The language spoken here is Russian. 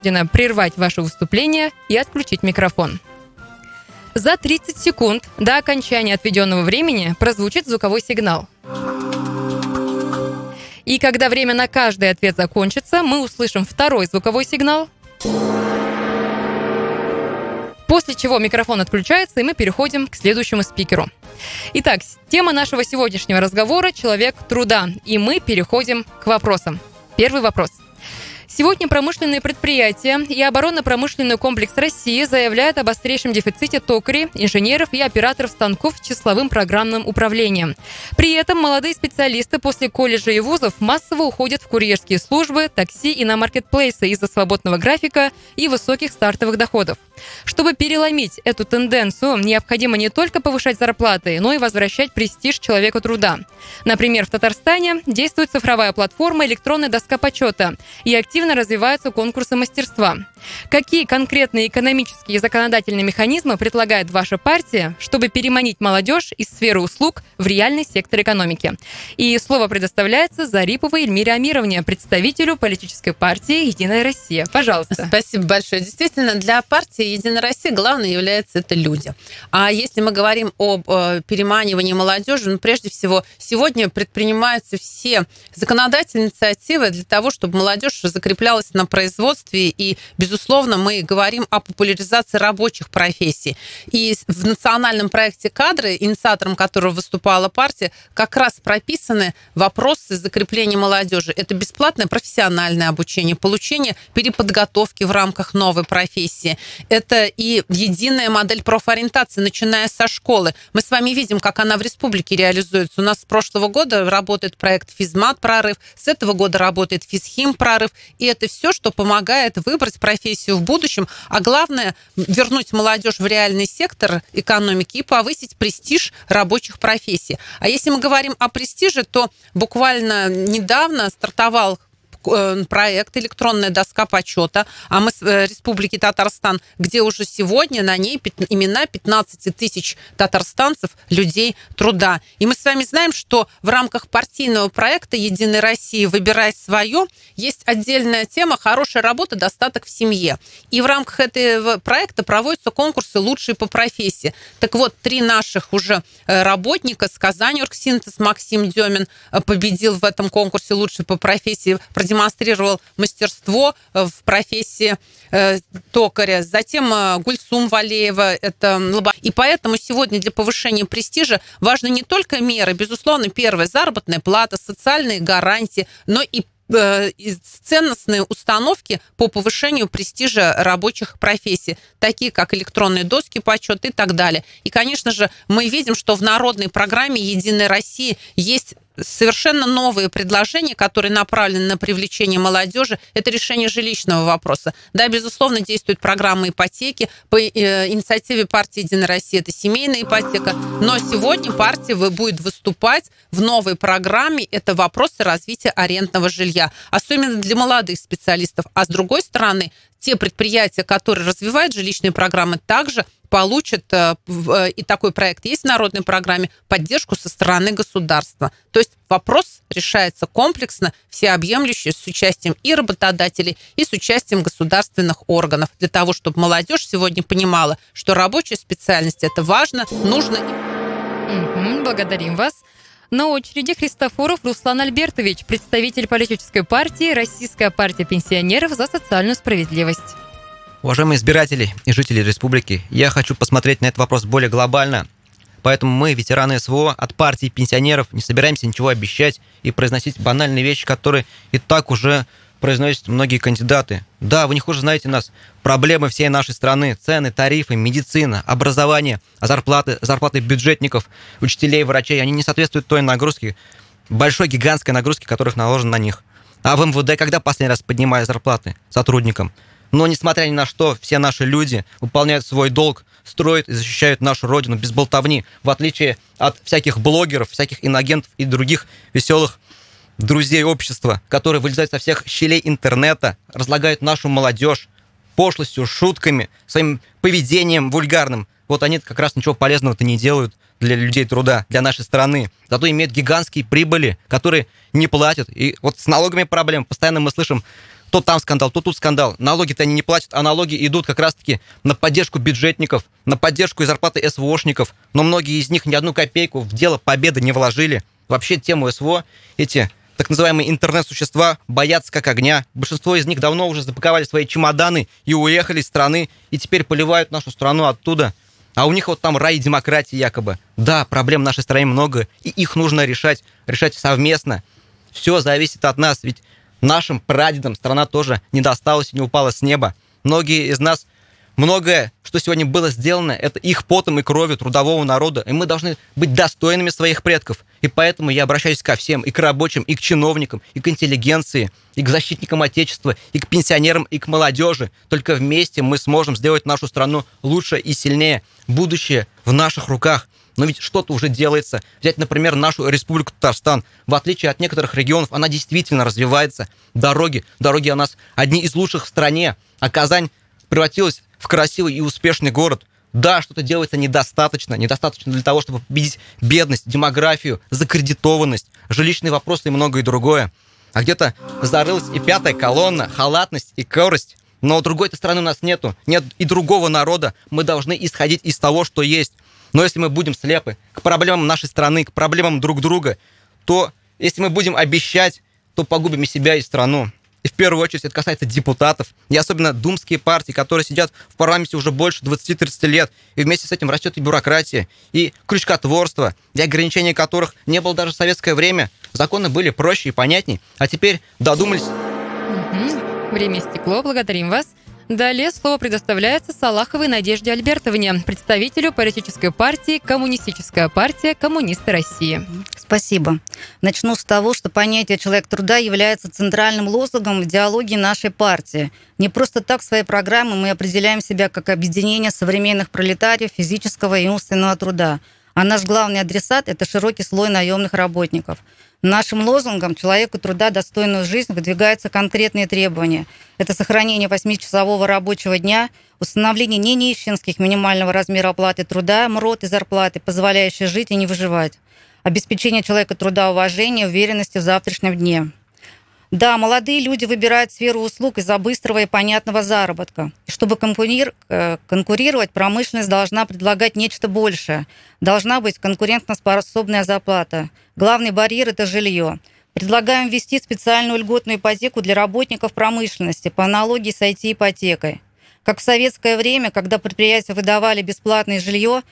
вынуждена прервать ваше выступление и отключить микрофон. За 30 секунд до окончания отведенного времени прозвучит звуковой сигнал. И когда время на каждый ответ закончится, мы услышим второй звуковой сигнал. После чего микрофон отключается, и мы переходим к следующему спикеру. Итак, тема нашего сегодняшнего разговора – человек труда. И мы переходим к вопросам. Первый вопрос. Сегодня промышленные предприятия и оборонно-промышленный комплекс России заявляют об острейшем дефиците токарей, инженеров и операторов станков с числовым программным управлением. При этом молодые специалисты после колледжей и вузов массово уходят в курьерские службы, такси и на маркетплейсы из-за свободного графика и высоких стартовых доходов. Чтобы переломить эту тенденцию, необходимо не только повышать зарплаты, но и возвращать престиж человека труда. Например, в Татарстане действует цифровая платформа «Электронная доска почета» и активно развиваются конкурсы мастерства. Какие конкретные экономические и законодательные механизмы предлагает ваша партия, чтобы переманить молодежь из сферы услуг в реальный сектор экономики? И слово предоставляется Зариповой Эльмире Амировне, представителю политической партии «Единая Россия». Пожалуйста. Спасибо большое. Действительно, для партии «Единая Россия» главное является это люди. А если мы говорим об переманивании молодежи, прежде всего, сегодня предпринимаются все законодательные инициативы для того, чтобы молодежь закреплялась на производстве, и, безусловно, мы говорим о популяризации рабочих профессий. И в национальном проекте «Кадры», инициатором которого выступала партия, как раз прописаны вопросы закрепления молодежи. Это бесплатное профессиональное обучение, получение переподготовки в рамках новой профессии. Это и единая модель профориентации, начиная со школы. Мы с вами видим, как она в республике реализуется. У нас с прошлого года работает проект «Физмат-прорыв», с этого года работает «Физхим-прорыв». И это все, что помогает выбрать профессию в будущем, а главное – вернуть молодежь в реальный сектор экономики и повысить престиж рабочих профессий. А если мы говорим о престиже, то буквально недавно стартовал проект «Электронная доска почета», а мы с Республики Татарстан, где уже сегодня на ней имена 15 тысяч татарстанцев, людей труда. И мы с вами знаем, что в рамках партийного проекта «Единой России. Выбирай свое» есть отдельная тема «Хорошая работа, достаток в семье». И в рамках этого проекта проводятся конкурсы «Лучшие по профессии». Так вот, 3 наших уже работника с Казани Оргсинтез Максим Демин победил в этом конкурсе «Лучшие по профессии», демонстрировал мастерство в профессии токаря. Затем Гульсум Валеева. И поэтому сегодня для повышения престижа важны не только меры, безусловно, первое, заработная плата, социальные гарантии, но и ценностные установки по повышению престижа рабочих профессий, такие как электронные доски почета и так далее. И, конечно же, мы видим, что в народной программе «Единой России» есть совершенно новые предложения, которые направлены на привлечение молодежи. Это решение жилищного вопроса. Да, безусловно, действует программа ипотеки. По инициативе партии «Единая Россия» это семейная ипотека. Но сегодня партия будет выступать в новой программе. Это вопросы развития арендного жилья. Особенно для молодых специалистов. А с другой стороны, те предприятия, которые развивают жилищные программы, также получат, и такой проект есть в народной программе, поддержку со стороны государства. То есть вопрос решается комплексно, всеобъемлюще, с участием и работодателей, и с участием государственных органов, для того, чтобы молодежь сегодня понимала, что рабочая специальность – это важно, нужно. Благодарим вас. На очереди Христофоров Руслан Альбертович, представитель политической партии «Российская партия пенсионеров за социальную справедливость». Уважаемые избиратели и жители республики, я хочу посмотреть на этот вопрос более глобально. Поэтому мы, ветераны СВО, от партии пенсионеров не собираемся ничего обещать и произносить банальные вещи, которые и так уже произносят многие кандидаты. Да, вы не хуже знаете нас. Проблемы всей нашей страны, цены, тарифы, медицина, образование, зарплаты бюджетников, учителей, врачей, они не соответствуют той нагрузке, большой гигантской нагрузке, которая наложена на них. А в МВД когда последний раз поднимали зарплаты сотрудникам? Но, несмотря ни на что, все наши люди выполняют свой долг, строят и защищают нашу родину без болтовни, в отличие от всяких блогеров, всяких инагентов и других веселых друзей общества, которые вылезают со всех щелей интернета, разлагают нашу молодежь пошлостью, шутками, своим поведением вульгарным. Вот они как раз ничего полезного-то не делают для людей труда, для нашей страны. Зато имеют гигантские прибыли, которые не платят. И вот с налогами проблем. Постоянно мы слышим То там скандал, то тут скандал. Налоги-то они не платят, а налоги идут как раз-таки на поддержку бюджетников, на поддержку и зарплаты СВОшников. Но многие из них ни одну копейку в дело победы не вложили. Вообще тему СВО, эти так называемые интернет-существа боятся как огня. Большинство из них давно уже запаковали свои чемоданы и уехали из страны, и теперь поливают нашу страну оттуда. А у них вот там рай демократии якобы. Да, проблем в нашей стране много, и их нужно решать совместно. Все зависит от нас, ведь нашим прадедам страна тоже не досталась и не упала с неба. Многие из нас, многое, что сегодня было сделано, это их потом и кровью трудового народа, и мы должны быть достойными своих предков. И поэтому я обращаюсь ко всем, и к рабочим, и к чиновникам, и к интеллигенции, и к защитникам Отечества, и к пенсионерам, и к молодежи. Только вместе мы сможем сделать нашу страну лучше и сильнее. Будущее в наших руках. Но ведь что-то уже делается. Взять, например, нашу республику Татарстан. В отличие от некоторых регионов, она действительно развивается. Дороги у нас одни из лучших в стране. А Казань превратилась в красивый и успешный город. Да, что-то делается недостаточно для того, чтобы победить бедность, демографию, закредитованность, жилищные вопросы и многое другое. А где-то зарылась и пятая колонна, халатность и корость. Но другой-то страны у нас нету, нет и другого народа. Мы должны исходить из того, что есть. Но если мы будем слепы к проблемам нашей страны, к проблемам друг друга, то если мы будем обещать, то погубим и себя, и страну. И в первую очередь это касается депутатов, и особенно думские партии, которые сидят в парламенте уже больше 20-30 лет, и вместе с этим растет и бюрократия, и крючкотворство, и ограничения которых не было даже в советское время. Законы были проще и понятней, а теперь додумались. Время истекло, благодарим вас. Далее слово предоставляется Салаховой Надежде Альбертовне, представителю политической партии «Коммунистическая партия. Коммунисты России». Спасибо. Начну с того, что понятие «человек труда» является центральным лозунгом в идеологии нашей партии. Не просто так в своей программе мы определяем себя как объединение современных пролетариев физического и умственного труда. А наш главный адресат – это широкий слой наемных работников. Нашим лозунгом «Человеку труда достойную жизнь» выдвигаются конкретные требования. Это сохранение 8-часового рабочего дня, установление не нищенских минимального размера оплаты труда, МРОТ и зарплаты, позволяющей жить и не выживать, обеспечение человека труда уважения, уверенности в завтрашнем дне. Да, молодые люди выбирают сферу услуг из-за быстрого и понятного заработка. И чтобы конкурировать, промышленность должна предлагать нечто большее. Должна быть конкурентоспособная зарплата. Главный барьер – это жилье. Предлагаем ввести специальную льготную ипотеку для работников промышленности по аналогии с IT-ипотекой. Как в советское время, когда предприятия выдавали бесплатное жилье,